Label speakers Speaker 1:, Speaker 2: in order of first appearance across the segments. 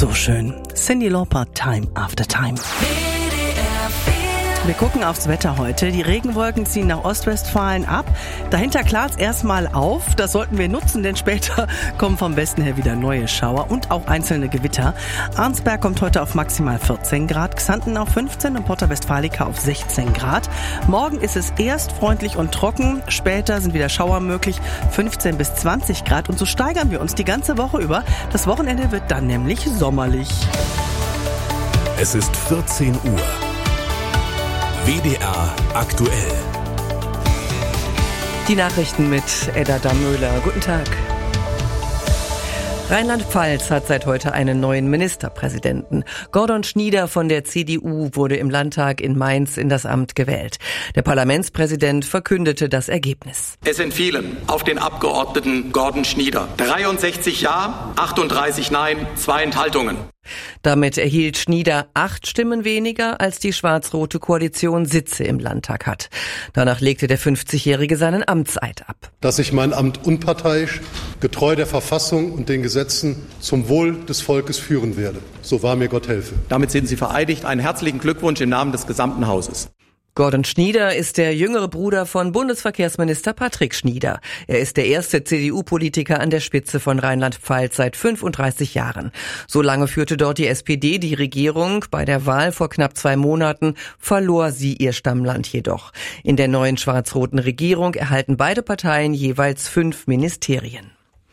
Speaker 1: So schön. Cyndi Lauper, Time After Time. Wir gucken aufs Wetter heute. Die Regenwolken ziehen nach Ostwestfalen ab. Dahinter klart's erstmal auf. Das sollten wir nutzen, denn später kommen vom Westen her wieder neue Schauer und auch einzelne Gewitter. Arnsberg kommt heute auf maximal 14 Grad, Xanten auf 15 und Porta Westfalica auf 16 Grad. Morgen ist es erst freundlich und trocken, später sind wieder Schauer möglich, 15 bis 20 Grad. Und so steigern wir uns die ganze Woche über. Das Wochenende wird dann nämlich sommerlich.
Speaker 2: Es ist 14 Uhr. WDR aktuell.
Speaker 1: Die Nachrichten mit Edda Damöhler. Guten Tag. Rheinland-Pfalz hat seit heute einen neuen Ministerpräsidenten. Gordon Schnieder von der CDU wurde im Landtag in Mainz in das Amt gewählt. Der Parlamentspräsident verkündete das Ergebnis.
Speaker 3: Es entfielen auf den Abgeordneten Gordon Schnieder 63 Ja, 38 Nein, 2 Enthaltungen.
Speaker 1: Damit erhielt Schnieder 8 Stimmen weniger, als die schwarz-rote Koalition Sitze im Landtag hat. Danach legte der 50-Jährige seinen Amtseid ab.
Speaker 4: Dass ich mein Amt unparteiisch, getreu der Verfassung und den Gesetzen zum Wohl des Volkes führen werde. So wahr mir Gott helfe.
Speaker 3: Damit sind Sie vereidigt. Einen herzlichen Glückwunsch im Namen des gesamten Hauses.
Speaker 1: Gordon Schnieder ist der jüngere Bruder von Bundesverkehrsminister Patrick Schnieder. Er ist der erste CDU-Politiker an der Spitze von Rheinland-Pfalz seit 35 Jahren. So lange führte dort die SPD die Regierung. Bei der Wahl vor knapp 2 Monaten verlor sie ihr Stammland jedoch. In der neuen schwarz-roten Regierung erhalten beide Parteien jeweils 5 Ministerien.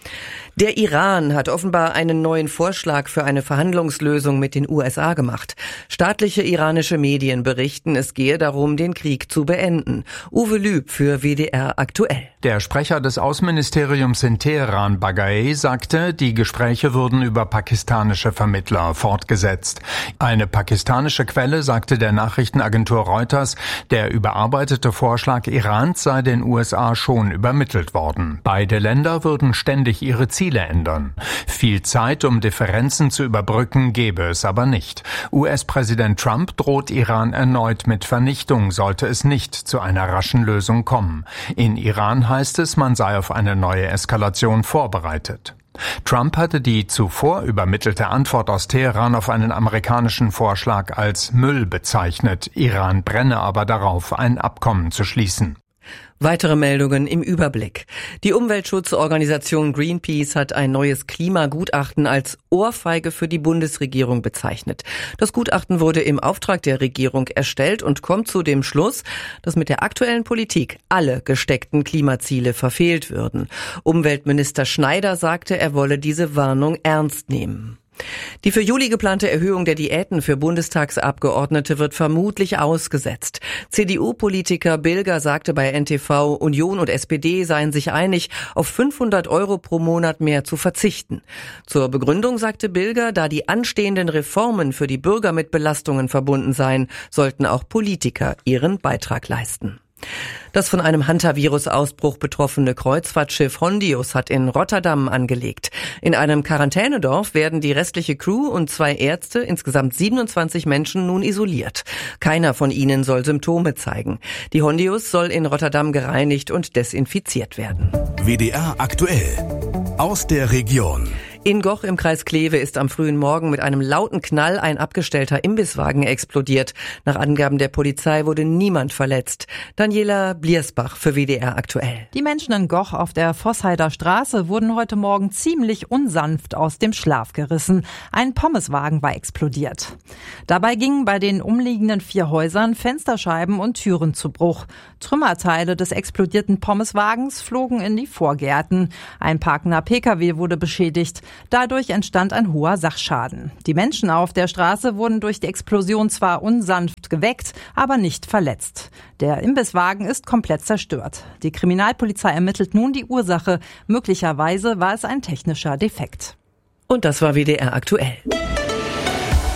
Speaker 1: Der Iran hat offenbar einen neuen Vorschlag für eine Verhandlungslösung mit den USA gemacht. Staatliche iranische Medien berichten, es gehe darum, den Krieg zu beenden. Uwe Lüb für WDR aktuell.
Speaker 5: Der Sprecher des Außenministeriums in Teheran, Bagaei, sagte, die Gespräche würden über pakistanische Vermittler fortgesetzt. Eine pakistanische Quelle sagte der Nachrichtenagentur Reuters, der überarbeitete Vorschlag Irans sei den USA schon übermittelt worden. Beide Länder würden ständig ihre Ziele ändern. Viel Zeit, um Differenzen zu überbrücken, gäbe es aber nicht. US-Präsident Trump droht Iran erneut mit Vernichtung, sollte es nicht zu einer raschen Lösung kommen. In Iran heißt es, man sei auf eine neue Eskalation vorbereitet. Trump hatte die zuvor übermittelte Antwort aus Teheran auf einen amerikanischen Vorschlag als Müll bezeichnet. Iran brenne aber darauf, ein Abkommen zu schließen.
Speaker 1: Weitere Meldungen im Überblick. Die Umweltschutzorganisation Greenpeace hat ein neues Klimagutachten als Ohrfeige für die Bundesregierung bezeichnet. Das Gutachten wurde im Auftrag der Regierung erstellt und kommt zu dem Schluss, dass mit der aktuellen Politik alle gesteckten Klimaziele verfehlt würden. Umweltminister Schneider sagte, er wolle diese Warnung ernst nehmen. Die für Juli geplante Erhöhung der Diäten für Bundestagsabgeordnete wird vermutlich ausgesetzt. CDU-Politiker Bilger sagte bei NTV, Union und SPD seien sich einig, auf 500 € pro Monat mehr zu verzichten. Zur Begründung sagte Bilger, da die anstehenden Reformen für die Bürger mit Belastungen verbunden seien, sollten auch Politiker ihren Beitrag leisten. Das von einem Hantavirus-Ausbruch betroffene Kreuzfahrtschiff Hondius hat in Rotterdam angelegt. In einem Quarantänedorf werden die restliche Crew und 2 Ärzte, insgesamt 27 Menschen, nun isoliert. Keiner von ihnen soll Symptome zeigen. Die Hondius soll in Rotterdam gereinigt und desinfiziert werden.
Speaker 2: WDR aktuell. Aus der Region.
Speaker 1: In Goch im Kreis Kleve ist am frühen Morgen mit einem lauten Knall ein abgestellter Imbisswagen explodiert. Nach Angaben der Polizei wurde niemand verletzt. Daniela Bliersbach für WDR aktuell.
Speaker 6: Die Menschen in Goch auf der Vossheider Straße wurden heute Morgen ziemlich unsanft aus dem Schlaf gerissen. Ein Pommeswagen war explodiert. Dabei gingen bei den umliegenden 4 Häusern Fensterscheiben und Türen zu Bruch. Trümmerteile des explodierten Pommeswagens flogen in die Vorgärten. Ein parkender Pkw wurde beschädigt. Dadurch entstand ein hoher Sachschaden. Die Menschen auf der Straße wurden durch die Explosion zwar unsanft geweckt, aber nicht verletzt. Der Imbisswagen ist komplett zerstört. Die Kriminalpolizei ermittelt nun die Ursache. Möglicherweise war es ein technischer Defekt.
Speaker 1: Und das war WDR aktuell.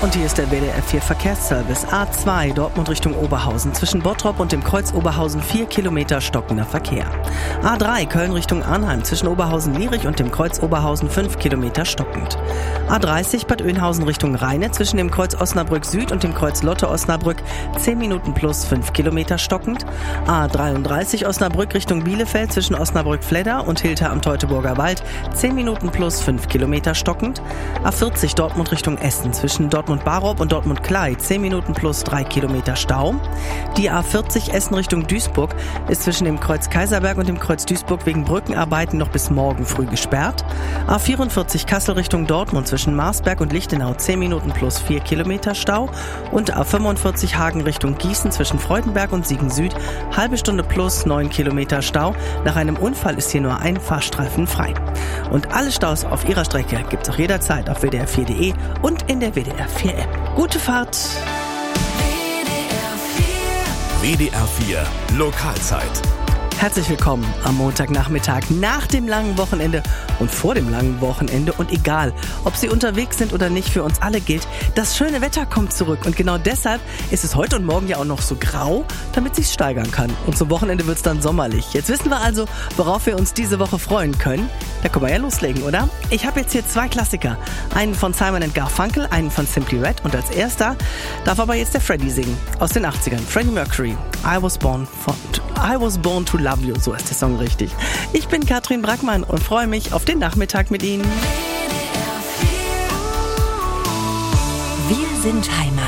Speaker 7: Und hier ist der WDR 4 Verkehrsservice. A2 Dortmund Richtung Oberhausen. Zwischen Bottrop und dem Kreuz Oberhausen 4 Kilometer stockender Verkehr. A3 Köln Richtung Arnheim. Zwischen Oberhausen-Lierich und dem Kreuz Oberhausen 5 Kilometer stockend. A30 Bad Oeynhausen Richtung Rheine. Zwischen dem Kreuz Osnabrück Süd und dem Kreuz Lotte Osnabrück 10 Minuten plus 5 Kilometer stockend. A33 Osnabrück Richtung Bielefeld. Zwischen Osnabrück-Fleder und Hilter am Teutoburger Wald 10 Minuten plus 5 Kilometer stockend. A40 Dortmund Richtung Essen. Zwischen Dortmund-Barop und Dortmund-Klei 10 Minuten plus 3 Kilometer Stau. Die A40 Essen Richtung Duisburg ist zwischen dem Kreuz Kaiserberg und dem Kreuz Duisburg wegen Brückenarbeiten noch bis morgen früh gesperrt. A44 Kassel Richtung Dortmund zwischen Marsberg und Lichtenau 10 Minuten plus 4 Kilometer Stau. Und A45 Hagen Richtung Gießen zwischen Freudenberg und Siegen Süd halbe Stunde plus 9 Kilometer Stau. Nach einem Unfall ist hier nur ein Fahrstreifen frei. Und alle Staus auf ihrer Strecke gibt's auch jederzeit auf WDR4.de und in der WDR 4 App. Gute Fahrt!
Speaker 2: WDR 4 Lokalzeit.
Speaker 7: Herzlich willkommen am Montagnachmittag nach dem langen Wochenende und vor dem langen Wochenende. Und egal, ob Sie unterwegs sind oder nicht, für uns alle gilt, das schöne Wetter kommt zurück. Und genau deshalb ist es heute und morgen ja auch noch so grau, damit sich's steigern kann. Und zum Wochenende wird's dann sommerlich. Jetzt wissen wir also, worauf wir uns diese Woche freuen können. Da können wir ja loslegen, oder? Ich habe jetzt hier 2 Klassiker. Einen von Simon & Garfunkel, einen von Simply Red. Und als erster darf aber jetzt der Freddie singen. Aus den 80ern. Freddie Mercury. I was born to love you. So ist der Song richtig. Ich bin Katrin Brackmann und freue mich auf den Nachmittag mit Ihnen.
Speaker 8: Wir sind Heimat.